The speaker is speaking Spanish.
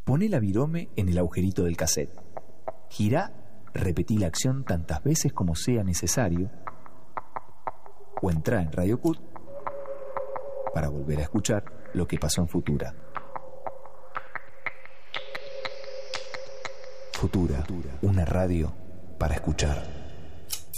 Poné la virome en el agujerito del cassette. Girá, repetí la acción tantas veces como sea necesario, o entrá en Radio Cut para volver a escuchar lo que pasó en Futura. Futura, una radio para escuchar.